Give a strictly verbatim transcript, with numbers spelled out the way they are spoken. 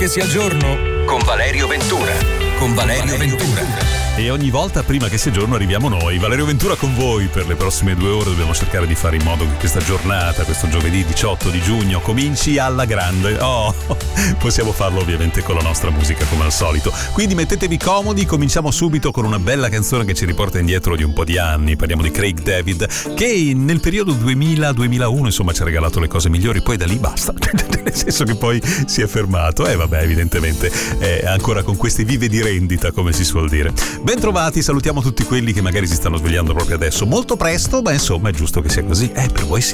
Che sia giorno con Valerio Ventura. Con Valerio Ventura. E ogni volta prima che sia giorno arriviamo noi, Valerio Ventura con voi per le prossime due ore. Dobbiamo cercare di fare in modo che questa giornata, questo giovedì diciotto di giugno, cominci alla grande. Oh, possiamo farlo ovviamente con la nostra musica come al solito. Quindi mettetevi comodi, cominciamo subito con una bella canzone che ci riporta indietro di un po' di anni. Parliamo di Craig David, che nel periodo duemila duemilauno insomma ci ha regalato le cose migliori, poi da lì basta. Nel senso che poi si è fermato. E eh, vabbè, evidentemente è ancora con queste vive di rendita, come si suol dire. Bentrovati, salutiamo tutti quelli che magari si stanno svegliando proprio adesso, molto presto, ma insomma è giusto che sia così. Eh, per voi sì.